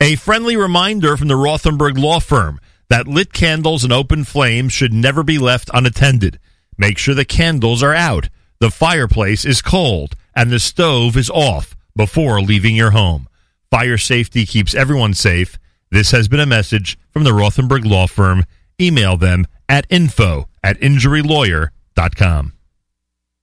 A friendly reminder from the Rothenberg Law Firm that lit candles and open flames should never be left unattended. Make sure the candles are out, the fireplace is cold, and the stove is off before leaving your home. Fire safety keeps everyone safe. This has been a message from the Rothenberg Law Firm. Email them at info@injurylawyer.com.